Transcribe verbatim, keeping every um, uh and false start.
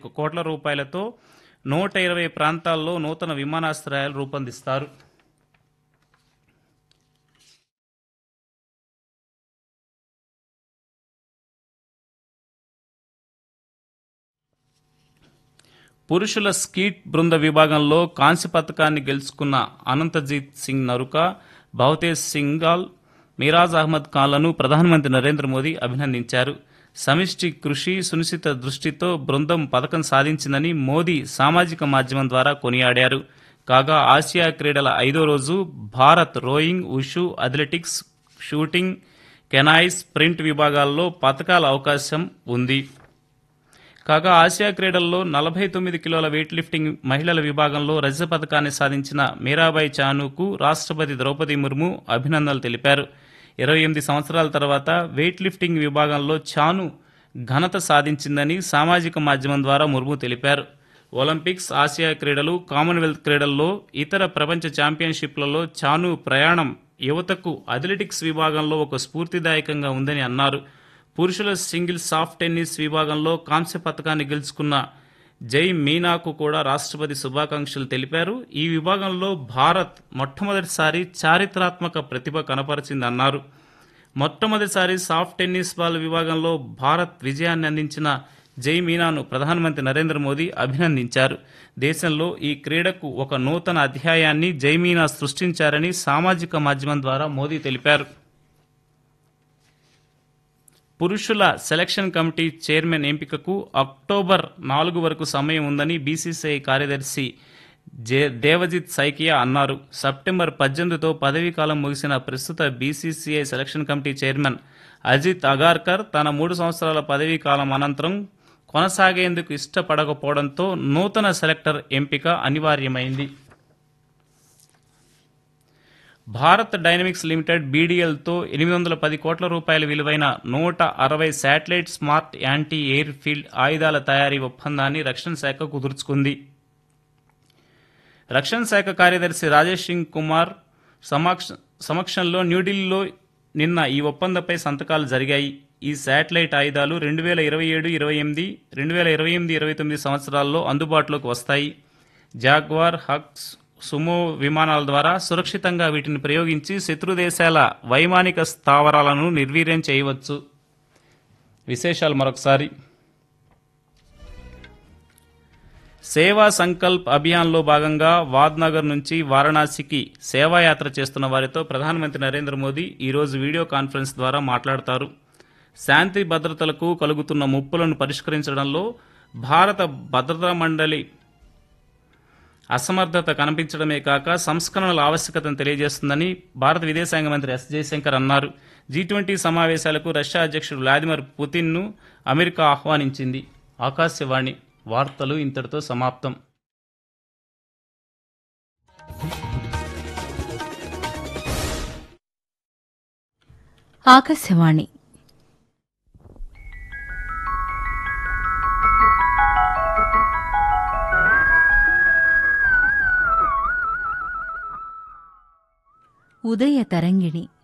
ఒక్క కోట్ల రూపాయలతో నూట ఇరవై ప్రాంతాల్లో నూతన విమానాశ్రయాలు రూపొందిస్తారు. పురుషుల స్కీట్ బృంద విభాగంలో కాంస్య పథకాన్ని గెలుచుకున్న అనంతజీత్ సింగ్ నరుక, భవతేజ్ సింగాల్, మిరాజ్ అహ్మద్ ఖాన్లను ప్రధానమంత్రి నరేంద్ర మోదీ అభినందించారు. సమిష్టి కృషి, సునిశ్చిత దృష్టితో బృందం పథకం సాధించిందని మోదీ సామాజిక మాధ్యమం ద్వారా కొనియాడారు. కాగా ఆసియా క్రీడల ఐదో రోజు Bharat rowing, wushu, athletics, shooting, canoe, sprint విభాగాల్లో పథకాల అవకాశం ఉంది. కాగా ఆసియా క్రీడల్లో నలభై తొమ్మిది కిలోల వెయిట్ లిఫ్టింగ్ మహిళల విభాగంలో రజత పథకాన్ని సాధించిన మీరాబాయి చానుకు రాష్ట్రపతి ద్రౌపది ముర్ము అభినందనలు తెలిపారు. ఇరవై ఎనిమిది సంవత్సరాల తర్వాత వెయిట్ లిఫ్టింగ్ విభాగంలో చాను ఘనత సాధించిందని సామాజిక మాధ్యమం ద్వారా ముర్ము తెలిపారు. ఒలింపిక్స్, ఆసియా క్రీడలు, కామన్వెల్త్ క్రీడల్లో, ఇతర ప్రపంచ ఛాంపియన్షిప్లలో చాను ప్రయాణం యువతకు అథ్లెటిక్స్ విభాగంలో ఒక స్ఫూర్తిదాయకంగా ఉందని అన్నారు. పురుషుల సింగిల్స్ సాఫ్ట్ టెన్నిస్ విభాగంలో కాంస్య పథకాన్ని గెలుచుకున్న జై మీనాకు కూడా రాష్ట్రపతి శుభాకాంక్షలు తెలిపారు. ఈ విభాగంలో భారత్ మొట్టమొదటిసారి చారిత్రాత్మక ప్రతిభ కనపరిచిందన్నారు. మొట్టమొదటిసారి సాఫ్ట్ టెన్నిస్ బాల్ విభాగంలో భారత్ విజయాన్ని అందించిన జై మీనాను ప్రధానమంత్రి నరేంద్ర మోదీ అభినందించారు. దేశంలో ఈ క్రీడకు ఒక నూతన అధ్యాయాన్ని జై మీనా సృష్టించారని సామాజిక మాధ్యమం ద్వారా మోదీ తెలిపారు. పురుషుల సెలక్షన్ కమిటీ చైర్మన్ ఎంపికకు అక్టోబర్ నాలుగు వరకు సమయం ఉందని బీసీసీఐ కార్యదర్శి జే దేవజిత్ సైకియా అన్నారు. సెప్టెంబర్ పద్దెనిమిదితో పదవీకాలం ముగిసిన ప్రస్తుత BCCI selection committee chairman Ajit Agarkar తన మూడు సంవత్సరాల పదవీకాలం అనంతరం కొనసాగేందుకు ఇష్టపడకపోవడంతో నూతన సెలెక్టర్ ఎంపిక అనివార్యమైంది. భారత్ డైనమిక్స్ లిమిటెడ్ బీడీఎల్తో ఎనిమిది వందల పది కోట్ల రూపాయల విలువైన నూట అరవై satellite smart anti air field ఆయుధాల తయారీ ఒప్పందాన్ని రక్షణ శాఖ కుదుర్చుకుంది. రక్షణ శాఖ కార్యదర్శి రాజేష్ సింగ్ కుమార్ సమక్ష సమక్షంలో న్యూఢిల్లీలో నిన్న ఈ ఒప్పందంపై సంతకాలు జరిగాయి. ఈ శాటిలైట్ ఆయుధాలు రెండు వేల ఇరవై ఏడు ఇరవై ఎనిమిది రెండు వేల ఇరవై ఎనిమిది ఇరవై తొమ్మిది సంవత్సరాల్లో అందుబాటులోకి వస్తాయి. జాగ్వార్, హక్స్, సుమో విమానాల ద్వారా సురక్షితంగా వీటిని ప్రయోగించి శత్రు దేశాల వైమానిక స్థావరాలను నిర్వీర్యం చేయవచ్చు. విశేషాలు మరొకసారి. సేవా సంకల్ప్ అభియాన్లో భాగంగా వాద్నగర్ నుంచి వారణాసికి సేవాయాత్ర చేస్తున్న వారితో ప్రధానమంత్రి నరేంద్ర మోదీ ఈరోజు వీడియో కాన్ఫరెన్స్ ద్వారా మాట్లాడతారు. శాంతి భద్రతలకు కలుగుతున్న ముప్పులను పరిష్కరించడంలో భారత భద్రతా మండలి అసమర్థత కనిపించడమే కాక సంస్కరణల ఆవశ్యకతను తెలియజేస్తుందని భారత విదేశాంగ మంత్రి ఎస్ జయశంకర్ అన్నారు. జీ ట్వంటీ సమావేశాలకు రష్యా అధ్యక్షుడు వ్లాదిమిర్ పుతిన్ను అమెరికా ఆహ్వానించింది. ఆకాశవాణి వార్తలు ఇంతటితో సమాప్తం. ఆకాశవాణి ఉదయ తరంగిణి